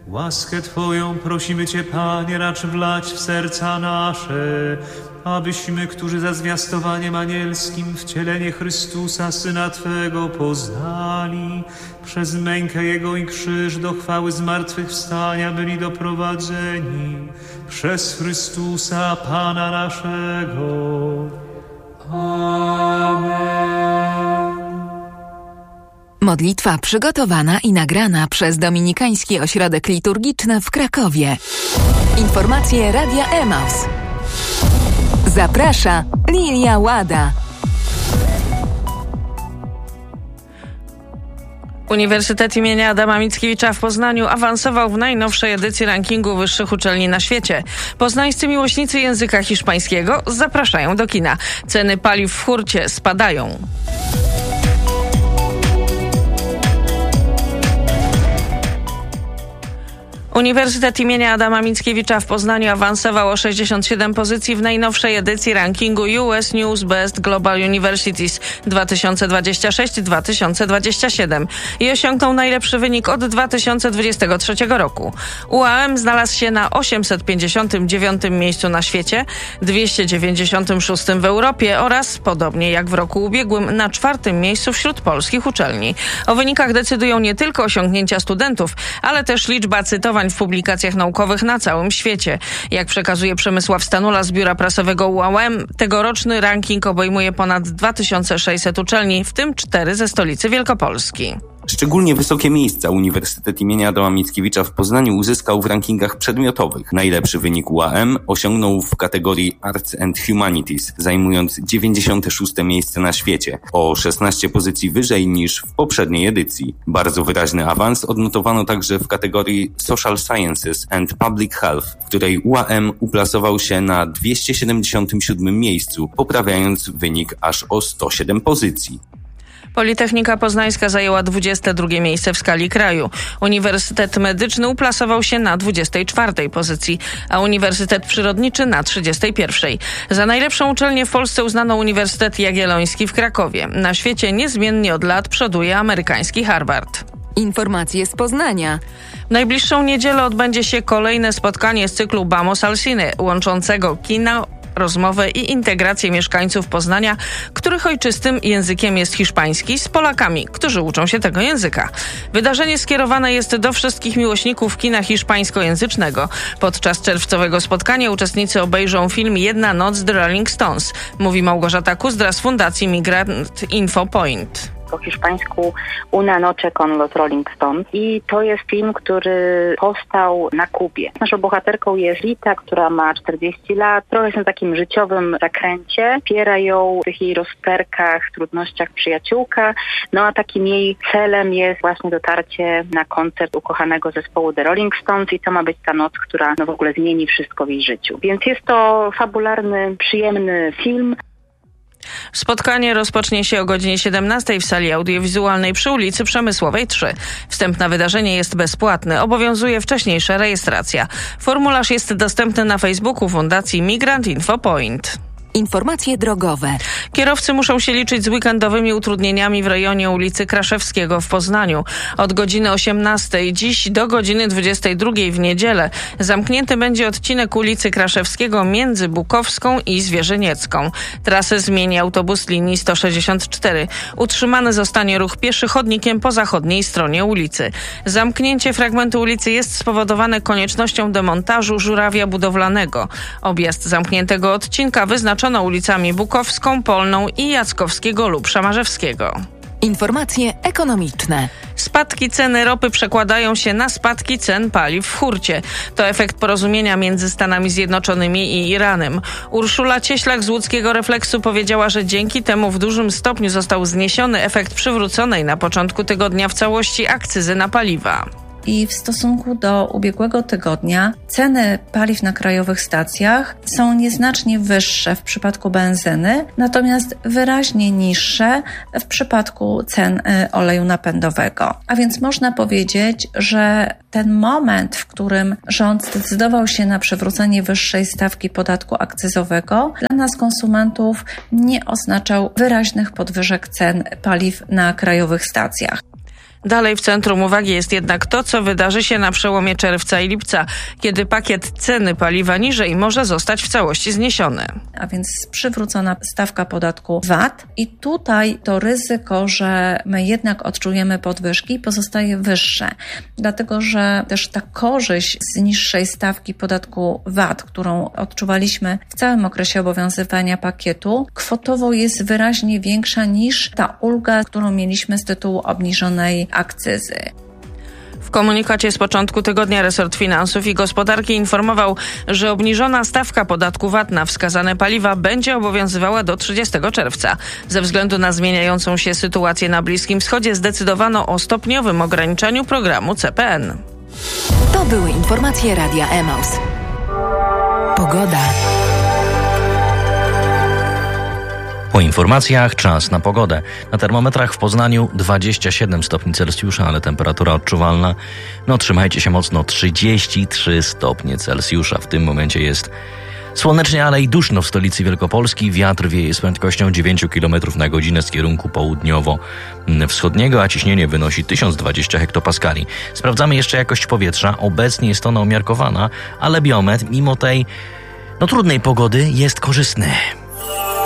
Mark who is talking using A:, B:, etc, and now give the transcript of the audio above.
A: Łaskę Twoją prosimy Cię, Panie, racz wlać w serca nasze, abyśmy, którzy za zwiastowaniem anielskim wcielenie Chrystusa, Syna Twego, poznali, przez mękę Jego i krzyż do chwały zmartwychwstania byli doprowadzeni, przez Chrystusa, Pana naszego. Amen.
B: Modlitwa przygotowana i nagrana przez Dominikański Ośrodek Liturgiczny w Krakowie. Informacje Radia Emaus. Zaprasza Lilia Łada.
C: Uniwersytet imienia Adama Mickiewicza w Poznaniu awansował w najnowszej edycji rankingu wyższych uczelni na świecie. Poznańscy miłośnicy języka hiszpańskiego zapraszają do kina. Ceny paliw w hurcie spadają. Uniwersytet imienia Adama Mickiewicza w Poznaniu awansował o 67 pozycji w najnowszej edycji rankingu US News Best Global Universities 2026-2027 i osiągnął najlepszy wynik od 2023 roku. UAM znalazł się na 859 miejscu na świecie, 296 w Europie oraz, podobnie jak w roku ubiegłym, na 4. miejscu wśród polskich uczelni. O wynikach decydują nie tylko osiągnięcia studentów, ale też liczba cytowań w publikacjach naukowych na całym świecie. Jak przekazuje Przemysław Stanula z biura prasowego UAM, tegoroczny ranking obejmuje ponad 2600 uczelni, w tym 4 ze stolicy Wielkopolski.
D: Szczególnie wysokie miejsca Uniwersytet imienia Adama Mickiewicza w Poznaniu uzyskał w rankingach przedmiotowych. Najlepszy wynik UAM osiągnął w kategorii Arts and Humanities, zajmując 96. miejsce na świecie, o 16 pozycji wyżej niż w poprzedniej edycji. Bardzo wyraźny awans odnotowano także w kategorii Social Sciences and Public Health, w której UAM uplasował się na 277. miejscu, poprawiając wynik aż o 107 pozycji.
C: Politechnika Poznańska zajęła 22. miejsce w skali kraju. Uniwersytet Medyczny uplasował się na 24. pozycji, a Uniwersytet Przyrodniczy na 31. Za najlepszą uczelnię w Polsce uznano Uniwersytet Jagielloński w Krakowie. Na świecie niezmiennie od lat przoduje amerykański Harvard.
B: Informacje z Poznania.
C: W najbliższą niedzielę odbędzie się kolejne spotkanie z cyklu Vamos al Cine, łączącego kino, rozmowę i integrację mieszkańców Poznania, których ojczystym językiem jest hiszpański, z Polakami, którzy uczą się tego języka. Wydarzenie skierowane jest do wszystkich miłośników kina hiszpańskojęzycznego. Podczas czerwcowego spotkania uczestnicy obejrzą film Jedna noc The Rolling Stones, mówi Małgorzata Kuzdra z Fundacji Migrant Info Point.
E: Po hiszpańsku Una noche con los Rolling Stones i to jest film, który powstał na Kubie. Naszą bohaterką jest Lita, która ma 40 lat, trochę jest na takim życiowym zakręcie, wspiera ją w tych jej rozterkach, trudnościach przyjaciółka, no a takim jej celem jest właśnie dotarcie na koncert ukochanego zespołu The Rolling Stones i to ma być ta noc, która w ogóle zmieni wszystko w jej życiu. Więc jest to fabularny, przyjemny film.
C: Spotkanie rozpocznie się o godzinie 17 w sali audiowizualnej przy ulicy Przemysłowej 3. Wstęp na wydarzenie jest bezpłatny. Obowiązuje wcześniejsza rejestracja. Formularz jest dostępny na Facebooku Fundacji Migrant Info Point.
B: Informacje drogowe.
C: Kierowcy muszą się liczyć z weekendowymi utrudnieniami w rejonie ulicy Kraszewskiego w Poznaniu. Od godziny 18 dziś do godziny 22 w niedzielę zamknięty będzie odcinek ulicy Kraszewskiego między Bukowską i Zwierzyniecką. Trasę zmieni autobus linii 164. Utrzymany zostanie ruch pieszy chodnikiem po zachodniej stronie ulicy. Zamknięcie fragmentu ulicy jest spowodowane koniecznością demontażu żurawia budowlanego. Objazd zamkniętego odcinka wyznaczono ulicami Bukowską, Polną i Jackowskiego lub Szamarzewskiego.
B: Informacje ekonomiczne.
C: Spadki ceny ropy przekładają się na spadki cen paliw w hurcie. To efekt porozumienia między Stanami Zjednoczonymi i Iranem. Urszula Cieślak z łódzkiego Refleksu powiedziała, że dzięki temu w dużym stopniu został zniesiony efekt przywróconej na początku tygodnia w całości akcyzy na paliwa.
F: I w stosunku do ubiegłego tygodnia ceny paliw na krajowych stacjach są nieznacznie wyższe w przypadku benzyny, natomiast wyraźnie niższe w przypadku cen oleju napędowego. A więc można powiedzieć, że ten moment, w którym rząd zdecydował się na przywrócenie wyższej stawki podatku akcyzowego, dla nas konsumentów nie oznaczał wyraźnych podwyżek cen paliw na krajowych stacjach.
C: Dalej w centrum uwagi jest jednak to, co wydarzy się na przełomie czerwca i lipca, kiedy pakiet ceny paliwa niżej może zostać w całości zniesiony.
F: A więc przywrócona stawka podatku VAT i tutaj to ryzyko, że my jednak odczujemy podwyżki, pozostaje wyższe, dlatego że też ta korzyść z niższej stawki podatku VAT, którą odczuwaliśmy w całym okresie obowiązywania pakietu, kwotowo jest wyraźnie większa niż ta ulga, którą mieliśmy z tytułu obniżonej akcyzy.
C: W komunikacie z początku tygodnia resort finansów i gospodarki informował, że obniżona stawka podatku VAT na wskazane paliwa będzie obowiązywała do 30 czerwca. Ze względu na zmieniającą się sytuację na Bliskim Wschodzie zdecydowano o stopniowym ograniczeniu programu CPN.
B: To były informacje Radia Emaus. Pogoda.
G: Po informacjach czas na pogodę. Na termometrach w Poznaniu 27 stopni Celsjusza, ale temperatura odczuwalna, trzymajcie się mocno, 33 stopnie Celsjusza. W tym momencie jest słonecznie, ale i duszno w stolicy Wielkopolski. Wiatr wieje z prędkością 9 km na godzinę z kierunku południowo-wschodniego, a ciśnienie wynosi 1020 hektopaskali. Sprawdzamy jeszcze jakość powietrza. Obecnie jest ona umiarkowana, ale biometr mimo tej trudnej pogody jest korzystny.